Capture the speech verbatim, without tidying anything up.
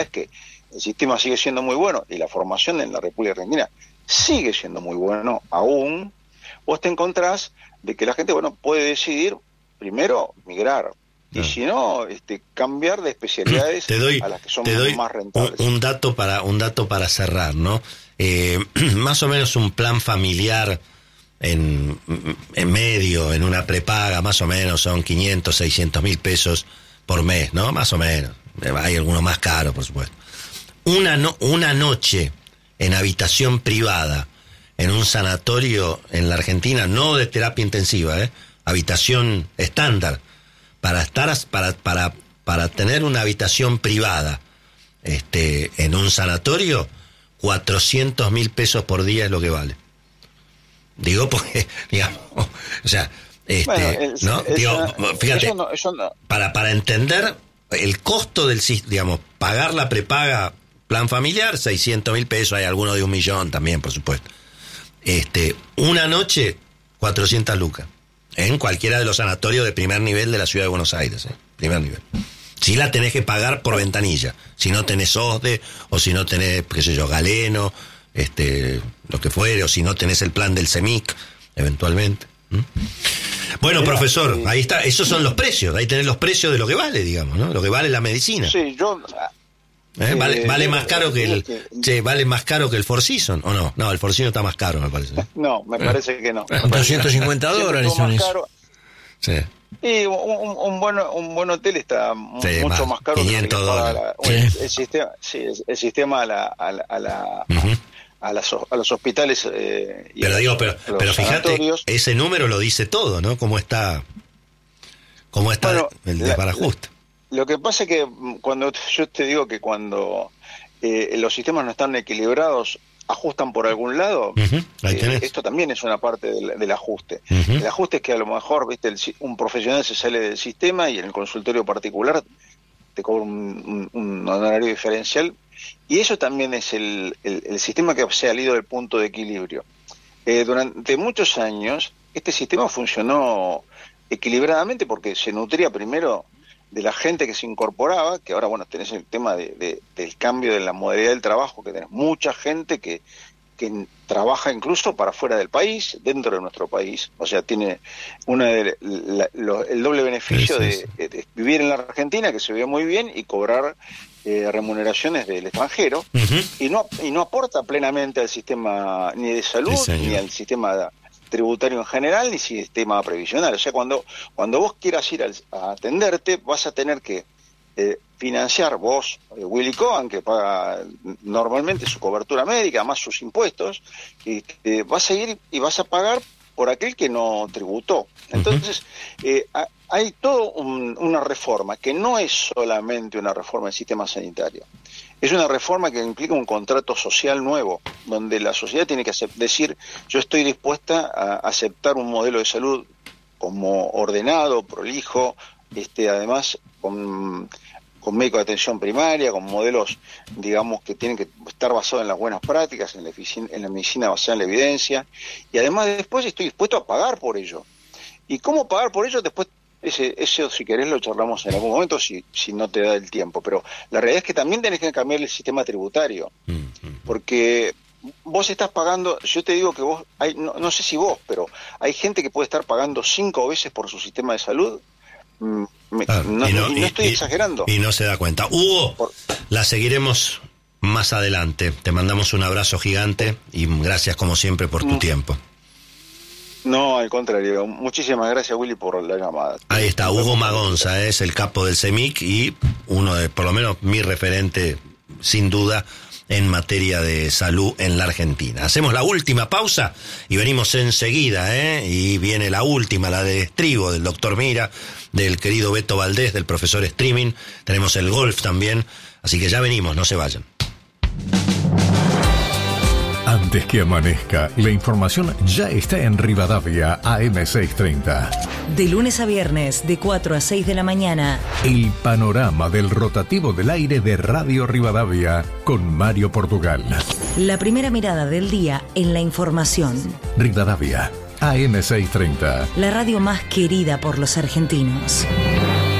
es que el sistema sigue siendo muy bueno y la formación en la República Argentina sigue siendo muy bueno aún, vos te encontrás de que la gente, bueno, puede decidir primero migrar. Y no. si no, este, cambiar de especialidades te doy, a las que son te doy más rentables. Un, un dato para un dato para cerrar, ¿no? Eh, más o menos un plan familiar en, en medio, en una prepaga, más o menos son quinientos, seiscientos mil pesos por mes, ¿no? Más o menos. Hay algunos más caros, por supuesto. Una, no, una noche en habitación privada en un sanatorio en la Argentina, no de terapia intensiva, ¿eh? Habitación estándar. Para estar, para, para, para tener una habitación privada, este, en un sanatorio, cuatrocientos mil pesos por día es lo que vale. Digo porque, digamos, o sea, este, bueno, el, ¿no? El, Digo, el, fíjate, eso no, eso no. para, para entender el costo del, digamos, pagar la prepaga plan familiar, seiscientos mil pesos, hay algunos de un millón también, por supuesto. Este, una noche, cuatrocientas lucas. En cualquiera de los sanatorios de primer nivel de la ciudad de Buenos Aires, ¿eh? Primer nivel. Si la tenés que pagar por ventanilla, si no tenés O S D E, o si no tenés, qué sé yo, Galeno, este, lo que fuere, o si no tenés el plan del CEMIC, eventualmente. ¿Mm? Bueno, Mira, profesor, eh, ahí está, esos son los precios, ahí tenés los precios de lo que vale, digamos, ¿no? Lo que vale la medicina. Sí, yo... ¿Eh? Vale, eh, vale yo, más caro que el que, che, vale más caro que el Four Seasons, ¿o no? No, el Four Seasons está más caro, me parece. ¿eh? No, me parece que no. doscientos cincuenta dólares son eso. Sí. Y un, un, un buen un buen hotel está sí, mucho más, más caro quinientos que dólares. La, sí. el, el sistema, sí, el, el sistema a la a la, a, la, uh-huh. a, las, a los hospitales eh, y pero a digo, los, pero, pero fíjate, ese número lo dice todo, ¿no? Cómo está cómo está bueno, el desbarajuste. Lo que pasa es que cuando yo te digo que cuando eh, los sistemas no están equilibrados, ajustan por algún lado, uh-huh. eh, esto también es una parte del, del ajuste. Uh-huh. El ajuste es que a lo mejor, viste, el, un profesional se sale del sistema y en el consultorio particular te cobra un, un, un honorario diferencial, y eso también es el, el, el sistema que se ha salido del punto de equilibrio. Eh, durante muchos años este sistema funcionó equilibradamente porque se nutría primero de la gente que se incorporaba, que ahora, bueno, tenés el tema de, de, del cambio de la modalidad del trabajo, que tenés mucha gente que, que trabaja incluso para fuera del país, dentro de nuestro país, o sea, tiene una de, la, lo, el doble beneficio sí, sí, sí. De, de vivir en la Argentina, que se ve muy bien, y cobrar eh, remuneraciones del extranjero, uh-huh. y no y no aporta plenamente al sistema ni de salud, sí, ni al sistema de, tributario en general, ni sistema previsional. O sea, cuando cuando vos quieras ir al, a atenderte, vas a tener que eh, financiar vos, eh, Willy Cohen, que paga normalmente su cobertura médica, más sus impuestos, y eh, vas a ir y vas a pagar por aquel que no tributó. Entonces, eh, a, hay toda un, una reforma, que no es solamente una reforma del sistema sanitario. Es una reforma que implica un contrato social nuevo, donde la sociedad tiene que decir, yo estoy dispuesta a aceptar un modelo de salud como ordenado, prolijo, este, además con, con médico de atención primaria, con modelos, digamos, que tienen que estar basados en las buenas prácticas, en la, eficien- en la medicina basada en la evidencia, y además después estoy dispuesto a pagar por ello. ¿Y cómo pagar por ello? Después Ese, eso, si querés, lo charlamos en algún momento, si, si no te da el tiempo. Pero la realidad es que también tenés que cambiar el sistema tributario. Porque vos estás pagando, yo te digo que vos, hay, no, no sé si vos, pero hay gente que puede estar pagando cinco veces por su sistema de salud. Me, ah, no, y no, y no estoy y, exagerando. Y no se da cuenta. Hugo, por... la seguiremos más adelante. Te mandamos un abrazo gigante y gracias como siempre por tu mm. tiempo. No, al contrario. Muchísimas gracias, Willy, por la llamada. Ahí está, Hugo Magonza, es el capo del CEMIC y uno de, por lo menos, mi referente, sin duda, en materia de salud en la Argentina. Hacemos la última pausa y venimos enseguida, ¿eh? Y viene la última, la de estribo del doctor Mira, del querido Beto Valdés, del profesor Streaming. Tenemos el golf también, así que ya venimos, no se vayan. Antes que amanezca, la información ya está en Rivadavia A M seiscientos treinta. De lunes a viernes, de cuatro a seis de la mañana. El panorama del rotativo del aire de Radio Rivadavia con Mario Portugal. La primera mirada del día en la información. Rivadavia A M seiscientos treinta. La radio más querida por los argentinos.